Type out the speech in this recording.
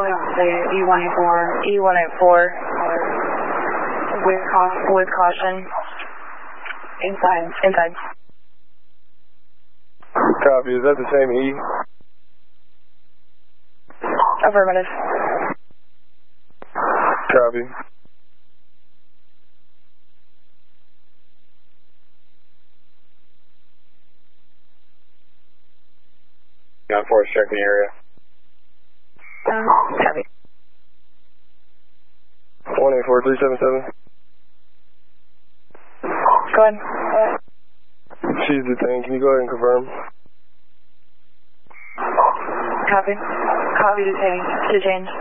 E184 with caution. Inside. Copy, is that the same E? Affirmative. Copy. On force checking the area. Copy. 184377. Go ahead. She's detained. Can you go ahead and confirm? Copy. Copy detained.